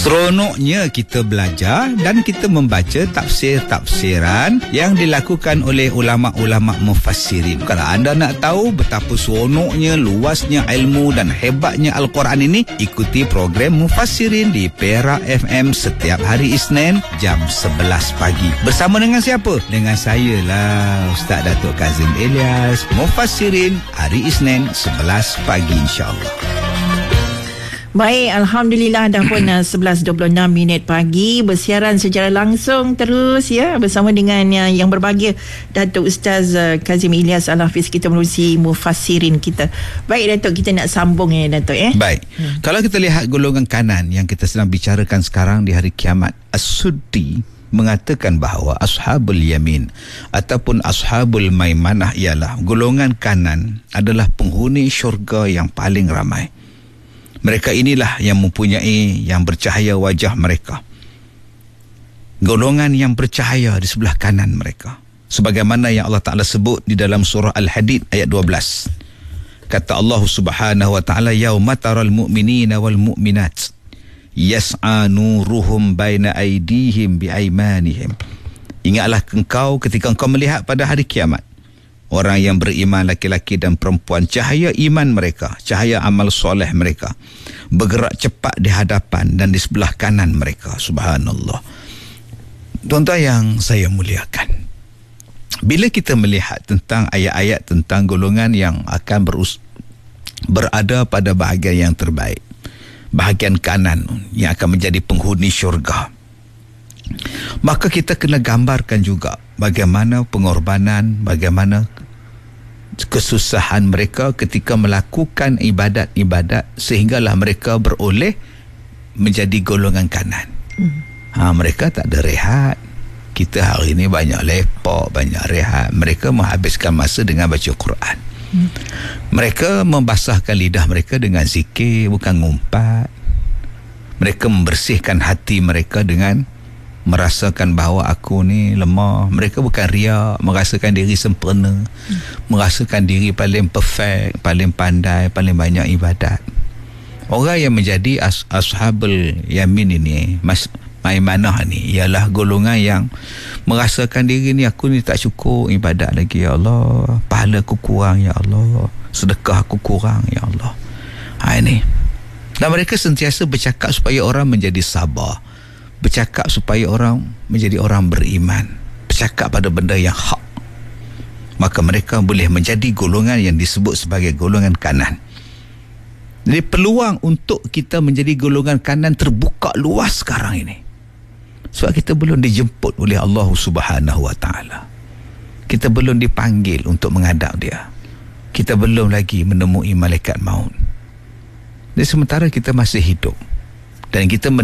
Seronoknya kita belajar dan kita membaca tafsir-tafsiran yang dilakukan oleh ulama-ulama mufassirin. Kalau anda nak tahu betapa seronoknya, luasnya ilmu dan hebatnya Al-Quran ini, ikuti program Mufassirin di Perak FM setiap hari Isnin jam 11 pagi. Bersama dengan siapa? Dengan saya lah, Ustaz Datuk Kazim Ilyas. Mufassirin hari Isnin 11 pagi insya-Allah. Baik, Alhamdulillah dah pun 11.26 pagi, bersiaran secara langsung terus ya bersama dengan yang berbahagia Datuk Ustaz Kazim Ilyas Al-Hafiz, kita menerusi Mufassirin kita. Baik Datuk, kita nak sambung ya Datuk . Baik. Kalau kita lihat golongan kanan yang kita sedang bicarakan sekarang di hari kiamat, As-Suddi mengatakan bahawa Ashabul Yamin ataupun Ashabul Maimanah ialah golongan kanan adalah penghuni syurga yang paling ramai. Mereka inilah yang mempunyai, yang bercahaya wajah mereka. Golongan yang bercahaya di sebelah kanan mereka. Sebagaimana yang Allah Ta'ala sebut di dalam surah Al-Hadid ayat 12. Kata Allah Subhanahu wa Ta'ala, "Yauma taral mu'minina wal mu'minat yas'a nuruhum baina aydihim bi aymanihim." Ingatlah engkau ketika engkau melihat pada hari kiamat orang yang beriman laki-laki dan perempuan, cahaya iman mereka, cahaya amal soleh mereka bergerak cepat di hadapan dan di sebelah kanan mereka. Subhanallah. Tuan-tuan yang saya muliakan, bila kita melihat tentang ayat-ayat tentang golongan yang akan berada pada bahagian yang terbaik, bahagian kanan yang akan menjadi penghuni syurga, maka kita kena gambarkan juga bagaimana pengorbanan, bagaimana kesusahan mereka ketika melakukan ibadat-ibadat sehinggalah mereka beroleh menjadi golongan kanan. Mereka tak ada rehat. Kita hari ini banyak lepak, banyak rehat. Mereka menghabiskan masa dengan baca Quran. Mereka membasahkan lidah mereka dengan zikir, bukan ngumpat. Mereka membersihkan hati mereka dengan merasakan bahawa aku ni lemah. Mereka bukan riak, merasakan diri sempurna, merasakan diri paling perfect, paling pandai, paling banyak ibadat. Orang yang menjadi Ashabul Yamin ini, Maimanah ni, ialah golongan yang merasakan diri ni, aku ni tak cukup ibadat lagi ya Allah, pahala aku kurang ya Allah, sedekah aku kurang ya Allah. Ini. Dan mereka sentiasa bercakap supaya orang menjadi sabar, bercakap supaya orang menjadi orang beriman, bercakap pada benda yang hak. Maka mereka boleh menjadi golongan yang disebut sebagai golongan kanan. Jadi peluang untuk kita menjadi golongan kanan terbuka luas sekarang ini. Sebab kita belum dijemput oleh Allah Subhanahu wa Ta'ala. Kita belum dipanggil untuk menghadap dia. Kita belum lagi menemui malaikat maut. Jadi sementara kita masih hidup dan kita